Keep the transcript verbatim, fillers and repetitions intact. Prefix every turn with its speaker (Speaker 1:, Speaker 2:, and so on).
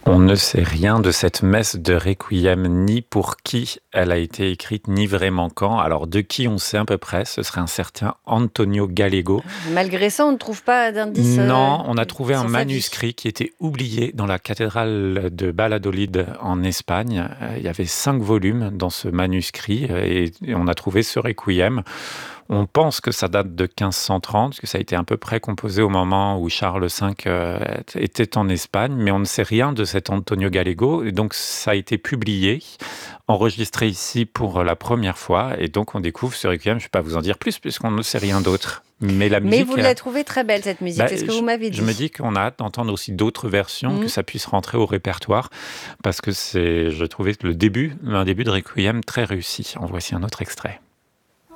Speaker 1: On ne sait rien de cette messe de Requiem, ni pour qui elle a été écrite, ni vraiment quand. Alors de qui on sait à peu près, ce serait un certain Antonio Gallego.
Speaker 2: Malgré ça, on ne trouve pas d'indices euh,
Speaker 1: Non, on a trouvé un
Speaker 2: sur sa vie.
Speaker 1: manuscrit qui était oublié dans la cathédrale de Valladolid en Espagne. Euh, Il y avait cinq volumes dans ce manuscrit euh, et et on a trouvé ce Requiem. On pense que ça date de quinze cent trente, que ça a été à peu près composé au moment où Charles cinq euh, était en Espagne, mais on ne sait rien de cet Antonio Gallego, et donc ça a été publié, enregistré ici pour la première fois, et donc on découvre ce Requiem. Je ne vais pas vous en dire plus, puisqu'on ne sait rien d'autre. Mais la
Speaker 2: Mais
Speaker 1: musique...
Speaker 2: vous l'avez trouvée très belle, cette musique,
Speaker 1: Bah,
Speaker 2: c'est ce que
Speaker 1: je,
Speaker 2: vous m'avez
Speaker 1: je me
Speaker 2: dit.
Speaker 1: dis qu'on a hâte d'entendre aussi d'autres versions, que
Speaker 2: Mhm.
Speaker 1: ça puisse rentrer au répertoire, parce que c'est, je trouvais le début, un début de Requiem très réussi. En voici un autre extrait.